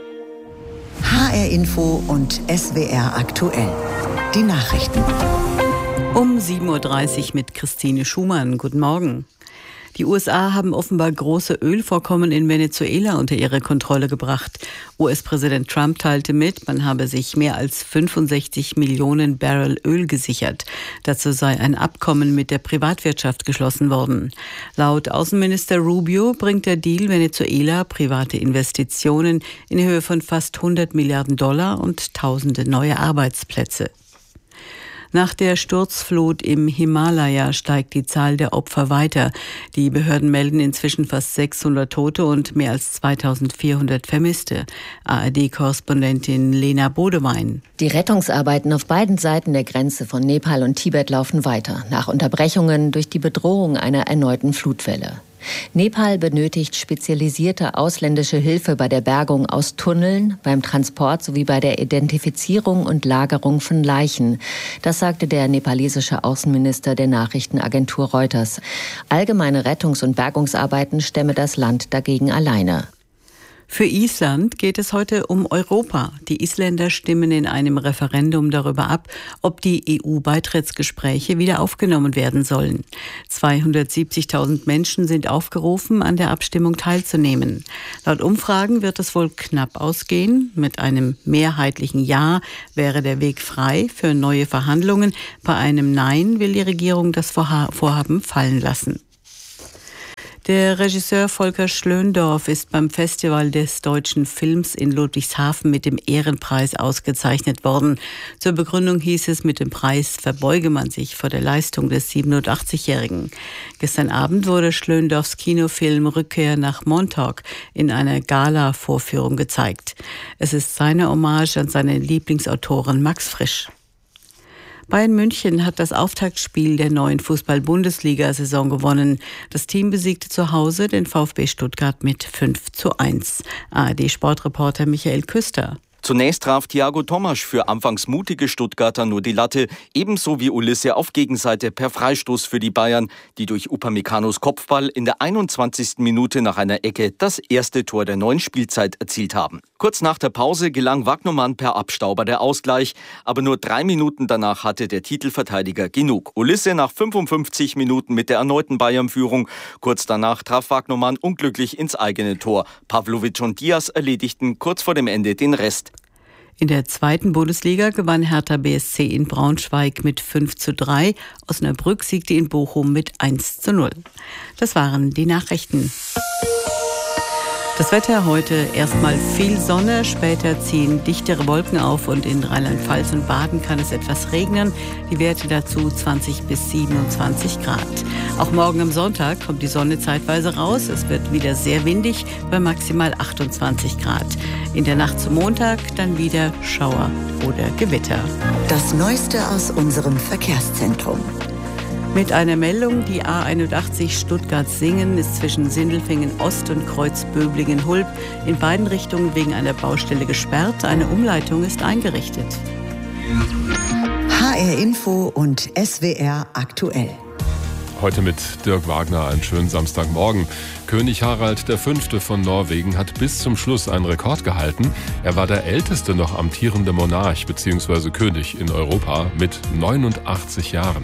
H R Info und S W R aktuell. Die Nachrichten. Um sieben Uhr dreißig mit Christine Schumann. Guten Morgen. Die U S A haben offenbar große Ölvorkommen in Venezuela unter ihre Kontrolle gebracht. U S-Präsident Trump teilte mit, man habe sich mehr als fünfundsechzig Millionen Barrel Öl gesichert. Dazu sei ein Abkommen mit der Privatwirtschaft geschlossen worden. Laut Außenminister Rubio bringt der Deal Venezuela private Investitionen in Höhe von fast hundert Milliarden Dollar und tausende neue Arbeitsplätze. Nach der Sturzflut im Himalaya steigt die Zahl der Opfer weiter. Die Behörden melden inzwischen fast sechshundert Tote und mehr als zweitausendvierhundert Vermisste. A R D-Korrespondentin Lena Bodewein. Die Rettungsarbeiten auf beiden Seiten der Grenze von Nepal und Tibet laufen weiter, nach Unterbrechungen durch die Bedrohung einer erneuten Flutwelle. Nepal benötigt spezialisierte ausländische Hilfe bei der Bergung aus Tunneln, beim Transport sowie bei der Identifizierung und Lagerung von Leichen. Das sagte der nepalesische Außenminister der Nachrichtenagentur Reuters. Allgemeine Rettungs- und Bergungsarbeiten stemme das Land dagegen alleine. Für Island geht es heute um Europa. Die Isländer stimmen in einem Referendum darüber ab, ob die E U-Beitrittsgespräche wieder aufgenommen werden sollen. zweihundertsiebzigtausend Menschen sind aufgerufen, an der Abstimmung teilzunehmen. Laut Umfragen wird es wohl knapp ausgehen. Mit einem mehrheitlichen Ja wäre der Weg frei für neue Verhandlungen. Bei einem Nein will die Regierung das Vorhaben fallen lassen. Der Regisseur Volker Schlöndorff ist beim Festival des deutschen Films in Ludwigshafen mit dem Ehrenpreis ausgezeichnet worden. Zur Begründung hieß es, mit dem Preis verbeuge man sich vor der Leistung des siebenundachtzigjährigen. Gestern Abend wurde Schlöndorffs Kinofilm Rückkehr nach Montauk in einer Gala-Vorführung gezeigt. Es ist seine Hommage an seinen Lieblingsautoren Max Frisch. Bayern München hat das Auftaktspiel der neuen Fußball-Bundesliga-Saison gewonnen. Das Team besiegte zu Hause den VfB Stuttgart mit fünf zu eins. A R D-Sportreporter Michael Küster. Zunächst traf Thiago Tomasch für anfangs mutige Stuttgarter nur die Latte, ebenso wie Ulisse auf Gegenseite per Freistoß für die Bayern, die durch Upamecano's Kopfball in der einundzwanzigsten Minute nach einer Ecke das erste Tor der neuen Spielzeit erzielt haben. Kurz nach der Pause gelang Wagnermann per Abstauber der Ausgleich, aber nur drei Minuten danach hatte der Titelverteidiger genug. Ulisse nach fünfundfünfzig Minuten mit der erneuten Bayern-Führung. Kurz danach traf Wagnermann unglücklich ins eigene Tor. Pavlovic und Diaz erledigten kurz vor dem Ende den Rest. In der zweiten Bundesliga gewann Hertha B S C in Braunschweig mit fünf zu drei. Osnabrück siegte in Bochum mit eins zu null. Das waren die Nachrichten. Das Wetter heute erstmal viel Sonne, später ziehen dichtere Wolken auf und in Rheinland-Pfalz und Baden kann es etwas regnen. Die Werte dazu zwanzig bis siebenundzwanzig Grad. Auch morgen am Sonntag kommt die Sonne zeitweise raus. Es wird wieder sehr windig bei maximal achtundzwanzig Grad. In der Nacht zum Montag dann wieder Schauer oder Gewitter. Das Neueste aus unserem Verkehrszentrum. Mit einer Meldung, die A einundachtzig Stuttgart-Singen ist zwischen Sindelfingen Ost und Kreuzböblingen-Hulb in beiden Richtungen wegen einer Baustelle gesperrt. Eine Umleitung ist eingerichtet. H R Info und S W R aktuell. Heute mit Dirk Wagner einen schönen Samstagmorgen. König Harald der Fünfte von Norwegen hat bis zum Schluss einen Rekord gehalten. Er war der älteste noch amtierende Monarch bzw. König in Europa mit neunundachtzig Jahren.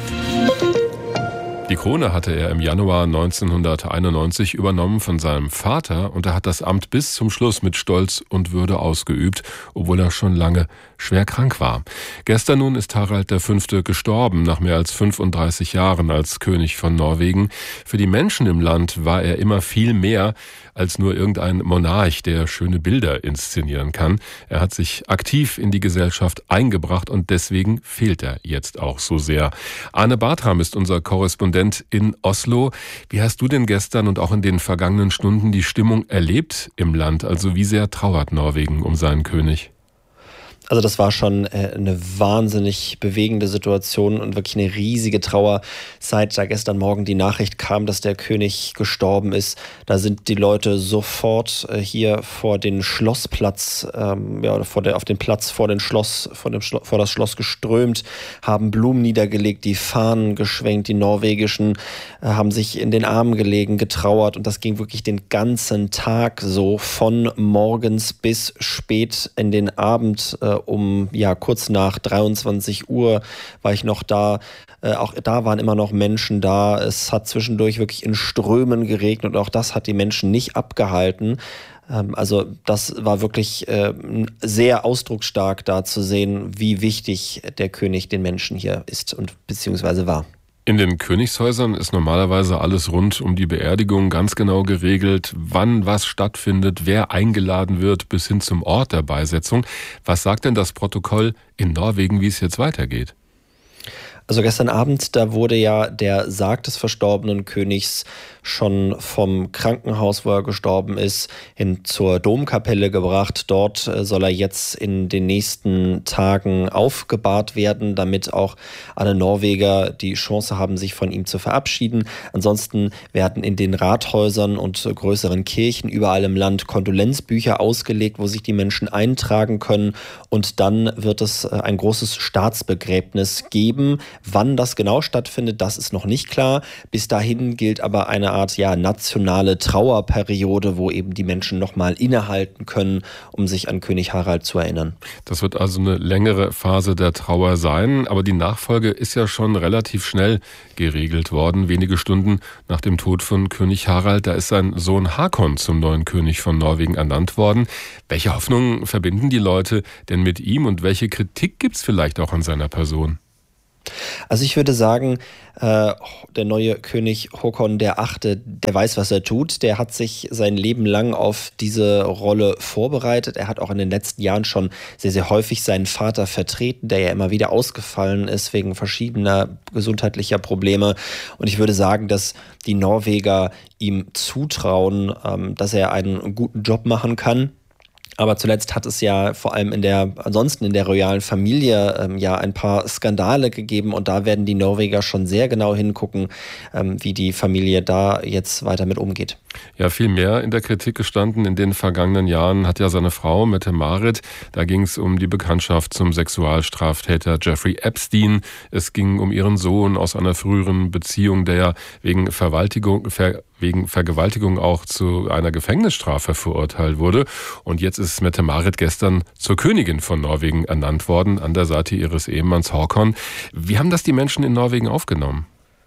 Die Krone hatte er im Januar neunzehnhunderteinundneunzig übernommen von seinem Vater und er hat das Amt bis zum Schluss mit Stolz und Würde ausgeübt, obwohl er schon lange schwer krank war. Gestern nun ist Harald der Fünfte gestorben, nach mehr als fünfunddreißig Jahren als König von Norwegen. Für die Menschen im Land war er immer viel mehr als nur irgendein Monarch, der schöne Bilder inszenieren kann. Er hat sich aktiv in die Gesellschaft eingebracht und deswegen fehlt er jetzt auch so sehr. Arne Bartram ist unser Korrespondent in Oslo. Wie hast du denn gestern und auch in den vergangenen Stunden die Stimmung erlebt im Land? Also wie sehr trauert Norwegen um seinen König? Also das war schon eine wahnsinnig bewegende Situation und wirklich eine riesige Trauer, seit da gestern Morgen die Nachricht kam, dass der König gestorben ist. Da sind die Leute sofort hier vor den Schlossplatz, ähm, ja, oder vor der, auf den Platz vor den Schloss, vor dem Schlo- vor das Schloss geströmt, haben Blumen niedergelegt, die Fahnen geschwenkt, die norwegischen äh, haben sich in den Armen gelegen, getrauert, und das ging wirklich den ganzen Tag so, von morgens bis spät in den Abend. Äh, um ja kurz nach dreiundzwanzig Uhr war ich noch da. Äh, auch da waren immer noch Menschen da. Es hat zwischendurch wirklich in Strömen geregnet und auch das hat die Menschen nicht abgehalten. Ähm, also das war wirklich äh, sehr ausdrucksstark, da zu sehen, wie wichtig der König den Menschen hier ist und beziehungsweise war. In den Königshäusern ist normalerweise alles rund um die Beerdigung ganz genau geregelt, wann was stattfindet, wer eingeladen wird, bis hin zum Ort der Beisetzung. Was sagt denn das Protokoll in Norwegen, wie es jetzt weitergeht? Also gestern Abend, da wurde ja der Sarg des verstorbenen Königs schon vom Krankenhaus, wo er gestorben ist, hin zur Domkapelle gebracht. Dort soll er jetzt in den nächsten Tagen aufgebahrt werden, damit auch alle Norweger die Chance haben, sich von ihm zu verabschieden. Ansonsten werden in den Rathäusern und größeren Kirchen überall im Land Kondolenzbücher ausgelegt, wo sich die Menschen eintragen können. Und dann wird es ein großes Staatsbegräbnis geben. Wann das genau stattfindet, das ist noch nicht klar. Bis dahin gilt aber eine Art ja, nationale Trauerperiode, wo eben die Menschen nochmal innehalten können, um sich an König Harald zu erinnern. Das wird also eine längere Phase der Trauer sein, aber die Nachfolge ist ja schon relativ schnell geregelt worden. Wenige Stunden nach dem Tod von König Harald, da ist sein Sohn Hakon zum neuen König von Norwegen ernannt worden. Welche Hoffnungen verbinden die Leute denn mit ihm und welche Kritik gibt es vielleicht auch an seiner Person? Also ich würde sagen, äh, der neue König Håkon der Achte, der weiß, was er tut. Der hat sich sein Leben lang auf diese Rolle vorbereitet. Er hat auch in den letzten Jahren schon sehr, sehr häufig seinen Vater vertreten, der ja immer wieder ausgefallen ist wegen verschiedener gesundheitlicher Probleme. Und ich würde sagen, dass die Norweger ihm zutrauen, ähm, dass er einen guten Job machen kann. Aber zuletzt hat es ja vor allem in der, ansonsten in der royalen Familie ähm, ja ein paar Skandale gegeben und da werden die Norweger schon sehr genau hingucken, ähm, wie die Familie da jetzt weiter mit umgeht. Ja, viel mehr in der Kritik gestanden in den vergangenen Jahren hat ja seine Frau Mette-Marit. Da ging es um die Bekanntschaft zum Sexualstraftäter Jeffrey Epstein. Es ging um ihren Sohn aus einer früheren Beziehung, der ja wegen Vergewaltigung, Ver, wegen Vergewaltigung auch zu einer Gefängnisstrafe verurteilt wurde. Und jetzt ist Mette-Marit gestern zur Königin von Norwegen ernannt worden, an der Seite ihres Ehemanns Håkon. Wie haben das die Menschen in Norwegen aufgenommen?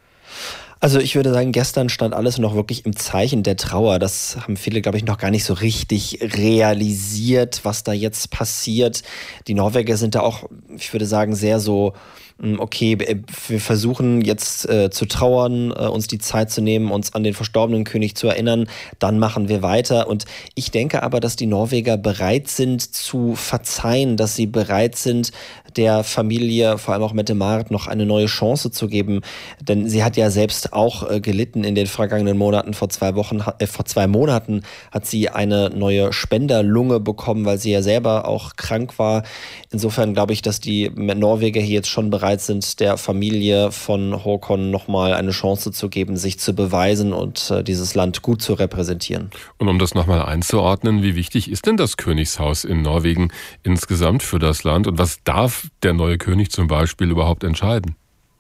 Also ich würde sagen, gestern stand alles noch wirklich im Zeichen der Trauer. Das haben viele, glaube ich, noch gar nicht so richtig realisiert, was da jetzt passiert. Die Norweger sind da auch, ich würde sagen, sehr so, okay, wir versuchen jetzt äh, zu trauern, äh, uns die Zeit zu nehmen, uns an den verstorbenen König zu erinnern, dann machen wir weiter. Und ich denke aber, dass die Norweger bereit sind zu verzeihen, dass sie bereit sind, der Familie, vor allem auch Mette-Marit, noch eine neue Chance zu geben. Denn sie hat ja selbst auch äh, gelitten in den vergangenen Monaten. Vor zwei Wochen, äh, vor zwei Monaten hat sie eine neue Spenderlunge bekommen, weil sie ja selber auch krank war. Insofern glaube ich, dass die Norweger hier jetzt schon bereit sind, der Familie von Håkon nochmal eine Chance zu geben, sich zu beweisen und äh, dieses Land gut zu repräsentieren. Und um das nochmal einzuordnen, wie wichtig ist denn das Königshaus in Norwegen insgesamt für das Land und was darf der neue König zum Beispiel überhaupt entscheiden?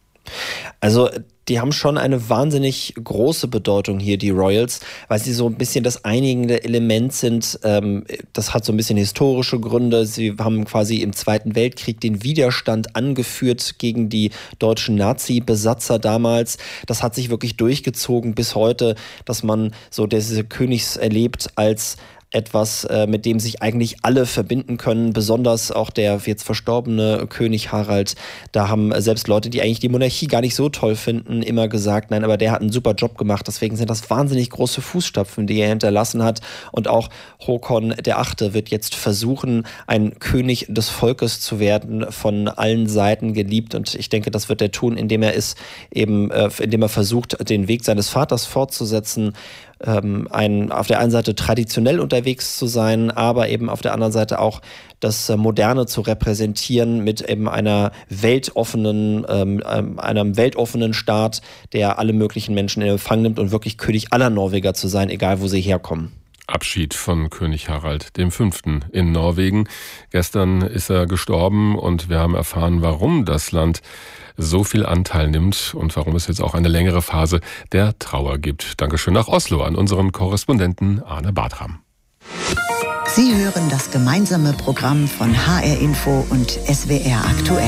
Also die haben schon eine wahnsinnig große Bedeutung hier, die Royals, weil sie so ein bisschen das einigende Element sind. Das hat so ein bisschen historische Gründe. Sie haben quasi im Zweiten Weltkrieg den Widerstand angeführt gegen die deutschen Nazi-Besatzer damals. Das hat sich wirklich durchgezogen bis heute, dass man so diese Königs erlebt als etwas, mit dem sich eigentlich alle verbinden können, besonders auch der jetzt verstorbene König Harald. Da haben selbst Leute, die eigentlich die Monarchie gar nicht so toll finden, immer gesagt, nein, aber der hat einen super Job gemacht. Deswegen sind das wahnsinnig große Fußstapfen, die er hinterlassen hat. Und auch Håkon der Achte wird jetzt versuchen, ein König des Volkes zu werden, von allen Seiten geliebt. Und ich denke, das wird er tun, indem er ist, eben, indem er versucht, den Weg seines Vaters fortzusetzen, ähm, ein, auf der einen Seite traditionell unterwegs zu sein, aber eben auf der anderen Seite auch das Moderne zu repräsentieren mit eben einer weltoffenen, ähm, einem weltoffenen Staat, der alle möglichen Menschen in Empfang nimmt und wirklich König aller Norweger zu sein, egal wo sie herkommen. Abschied von König Harald der Fünfte in Norwegen. Gestern ist er gestorben und wir haben erfahren, warum das Land so viel Anteil nimmt und warum es jetzt auch eine längere Phase der Trauer gibt. Dankeschön nach Oslo an unseren Korrespondenten Arne Bartram. Sie hören das gemeinsame Programm von H R Info und S W R aktuell.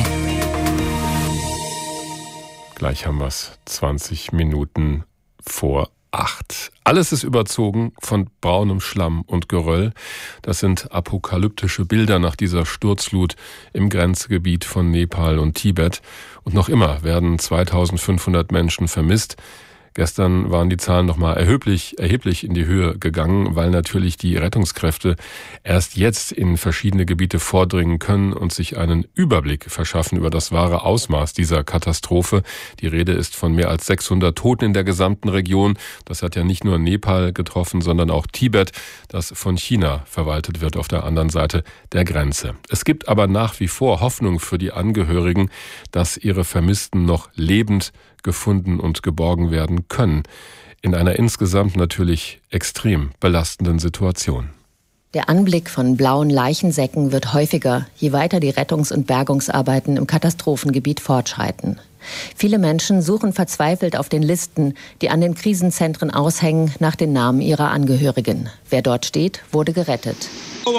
Gleich haben wir es zwanzig Minuten vor acht. Alles ist überzogen von braunem Schlamm und Geröll. Das sind apokalyptische Bilder nach dieser Sturzflut im Grenzgebiet von Nepal und Tibet. Und noch immer werden zweitausendfünfhundert Menschen vermisst. Gestern waren die Zahlen nochmal erheblich, erheblich in die Höhe gegangen, weil natürlich die Rettungskräfte erst jetzt in verschiedene Gebiete vordringen können und sich einen Überblick verschaffen über das wahre Ausmaß dieser Katastrophe. Die Rede ist von mehr als sechshundert Toten in der gesamten Region. Das hat ja nicht nur Nepal getroffen, sondern auch Tibet, das von China verwaltet wird auf der anderen Seite der Grenze. Es gibt aber nach wie vor Hoffnung für die Angehörigen, dass ihre Vermissten noch lebend gefunden und geborgen werden können, in einer insgesamt natürlich extrem belastenden Situation. Der Anblick von blauen Leichensäcken wird häufiger, je weiter die Rettungs- und Bergungsarbeiten im Katastrophengebiet fortschreiten. Viele Menschen suchen verzweifelt auf den Listen, die an den Krisenzentren aushängen, nach den Namen ihrer Angehörigen. Wer dort steht, wurde gerettet.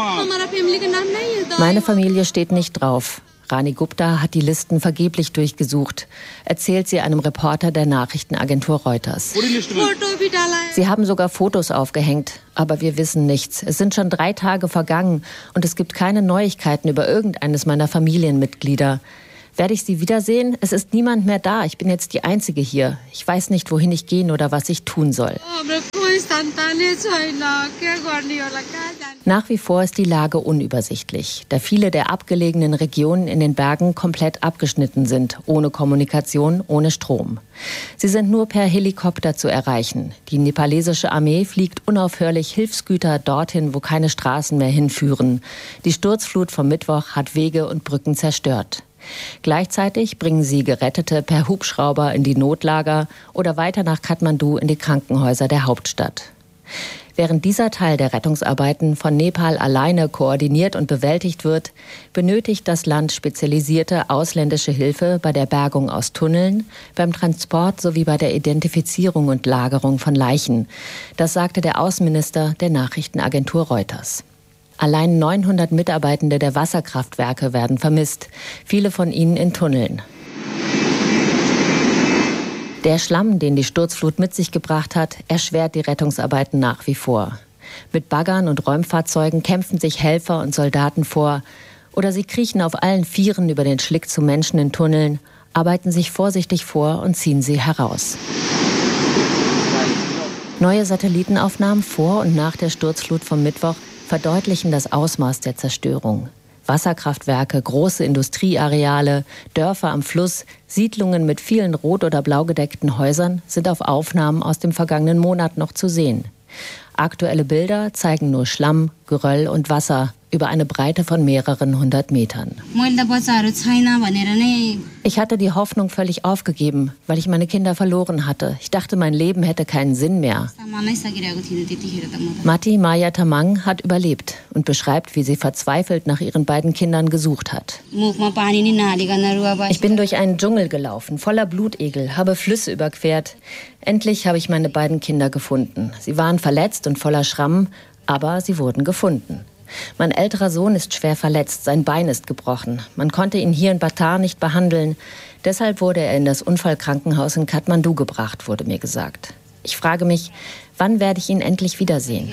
Meine Familie steht nicht drauf. Rani Gupta hat die Listen vergeblich durchgesucht, erzählt sie einem Reporter der Nachrichtenagentur Reuters. Sie haben sogar Fotos aufgehängt, aber wir wissen nichts. Es sind schon drei Tage vergangen und es gibt keine Neuigkeiten über irgendeines meiner Familienmitglieder. Werde ich sie wiedersehen? Es ist niemand mehr da. Ich bin jetzt die Einzige hier. Ich weiß nicht, wohin ich gehen oder was ich tun soll. Nach wie vor ist die Lage unübersichtlich, da viele der abgelegenen Regionen in den Bergen komplett abgeschnitten sind, ohne Kommunikation, ohne Strom. Sie sind nur per Helikopter zu erreichen. Die nepalesische Armee fliegt unaufhörlich Hilfsgüter dorthin, wo keine Straßen mehr hinführen. Die Sturzflut vom Mittwoch hat Wege und Brücken zerstört. Gleichzeitig bringen sie Gerettete per Hubschrauber in die Notlager oder weiter nach Kathmandu in die Krankenhäuser der Hauptstadt. Während dieser Teil der Rettungsarbeiten von Nepal alleine koordiniert und bewältigt wird, benötigt das Land spezialisierte ausländische Hilfe bei der Bergung aus Tunneln, beim Transport sowie bei der Identifizierung und Lagerung von Leichen. Das sagte der Außenminister der Nachrichtenagentur Reuters. Allein neunhundert Mitarbeitende der Wasserkraftwerke werden vermisst, viele von ihnen in Tunneln. Der Schlamm, den die Sturzflut mit sich gebracht hat, erschwert die Rettungsarbeiten nach wie vor. Mit Baggern und Räumfahrzeugen kämpfen sich Helfer und Soldaten vor oder sie kriechen auf allen Vieren über den Schlick zu Menschen in Tunneln, arbeiten sich vorsichtig vor und ziehen sie heraus. Neue Satellitenaufnahmen vor und nach der Sturzflut vom Mittwoch verdeutlichen das Ausmaß der Zerstörung. Wasserkraftwerke, große Industrieareale, Dörfer am Fluss, Siedlungen mit vielen rot- oder blau gedeckten Häusern sind auf Aufnahmen aus dem vergangenen Monat noch zu sehen. Aktuelle Bilder zeigen nur Schlamm, Geröll und Wasser über eine Breite von mehreren hundert Metern. Ich hatte die Hoffnung völlig aufgegeben, weil ich meine Kinder verloren hatte. Ich dachte, mein Leben hätte keinen Sinn mehr. Mati Maya Tamang hat überlebt und beschreibt, wie sie verzweifelt nach ihren beiden Kindern gesucht hat. Ich bin durch einen Dschungel gelaufen, voller Blutegel, habe Flüsse überquert. Endlich habe ich meine beiden Kinder gefunden. Sie waren verletzt und voller Schrammen, aber sie wurden gefunden. Mein älterer Sohn ist schwer verletzt, sein Bein ist gebrochen. Man konnte ihn hier in Batar nicht behandeln. Deshalb wurde er in das Unfallkrankenhaus in Kathmandu gebracht, wurde mir gesagt. Ich frage mich, wann werde ich ihn endlich wiedersehen?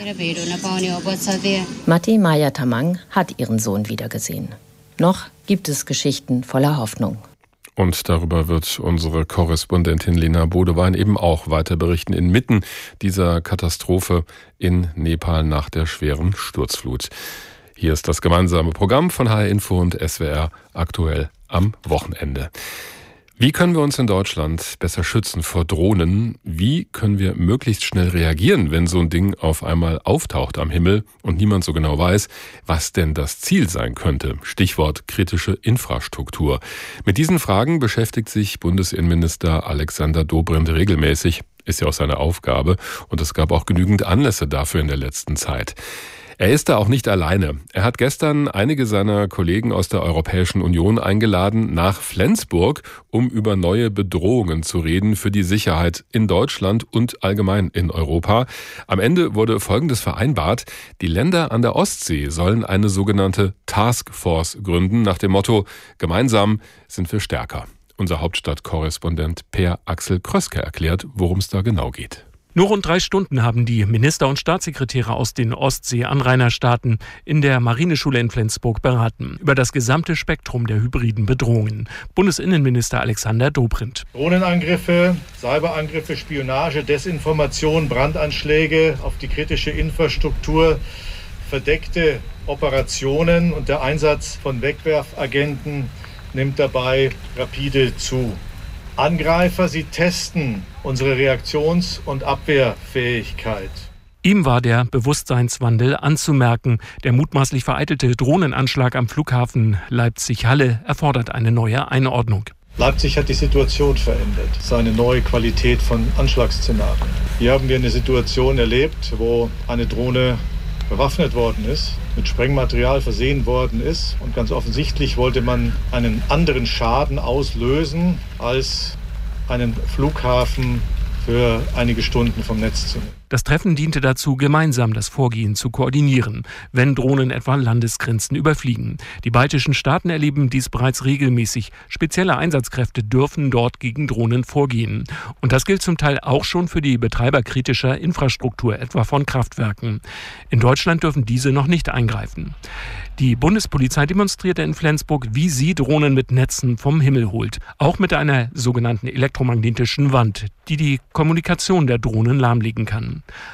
Mati Maya Tamang hat ihren Sohn wiedergesehen. Noch gibt es Geschichten voller Hoffnung. Und darüber wird unsere Korrespondentin Lena Bodewein eben auch weiter berichten, inmitten dieser Katastrophe in Nepal nach der schweren Sturzflut. Hier ist das gemeinsame Programm von H R Info und S W R aktuell am Wochenende. Wie können wir uns in Deutschland besser schützen vor Drohnen? Wie können wir möglichst schnell reagieren, wenn so ein Ding auf einmal auftaucht am Himmel und niemand so genau weiß, was denn das Ziel sein könnte? Stichwort kritische Infrastruktur. Mit diesen Fragen beschäftigt sich Bundesinnenminister Alexander Dobrindt regelmäßig. Ist ja auch seine Aufgabe. Und es gab auch genügend Anlässe dafür in der letzten Zeit. Er ist da auch nicht alleine. Er hat gestern einige seiner Kollegen aus der Europäischen Union eingeladen nach Flensburg, um über neue Bedrohungen zu reden für die Sicherheit in Deutschland und allgemein in Europa. Am Ende wurde Folgendes vereinbart: Die Länder an der Ostsee sollen eine sogenannte Taskforce gründen, nach dem Motto: Gemeinsam sind wir stärker. Unser Hauptstadtkorrespondent Per Axel Kröske erklärt, worum es da genau geht. Nur rund drei Stunden haben die Minister und Staatssekretäre aus den Ostsee-Anrainerstaaten in der Marineschule in Flensburg beraten über das gesamte Spektrum der hybriden Bedrohungen. Bundesinnenminister Alexander Dobrindt. Drohnenangriffe, Cyberangriffe, Spionage, Desinformation, Brandanschläge auf die kritische Infrastruktur, verdeckte Operationen und der Einsatz von Wegwerfagenten nimmt dabei rapide zu. Angreifer, sie testen unsere Reaktions- und Abwehrfähigkeit. Ihm war der Bewusstseinswandel anzumerken. Der mutmaßlich vereitelte Drohnenanschlag am Flughafen Leipzig-Halle erfordert eine neue Einordnung. Leipzig hat die Situation verändert. Es ist eine neue Qualität von Anschlagsszenarien. Hier haben wir eine Situation erlebt, wo eine Drohne bewaffnet worden ist, mit Sprengmaterial versehen worden ist. Und ganz offensichtlich wollte man einen anderen Schaden auslösen, als einen Flughafen für einige Stunden vom Netz zu nehmen. Das Treffen diente dazu, gemeinsam das Vorgehen zu koordinieren, wenn Drohnen etwa Landesgrenzen überfliegen. Die baltischen Staaten erleben dies bereits regelmäßig. Spezielle Einsatzkräfte dürfen dort gegen Drohnen vorgehen. Und das gilt zum Teil auch schon für die Betreiber kritischer Infrastruktur, etwa von Kraftwerken. In Deutschland dürfen diese noch nicht eingreifen. Die Bundespolizei demonstrierte in Flensburg, wie sie Drohnen mit Netzen vom Himmel holt. Auch mit einer sogenannten elektromagnetischen Wand, die die Kommunikation der Drohnen lahmlegen kann.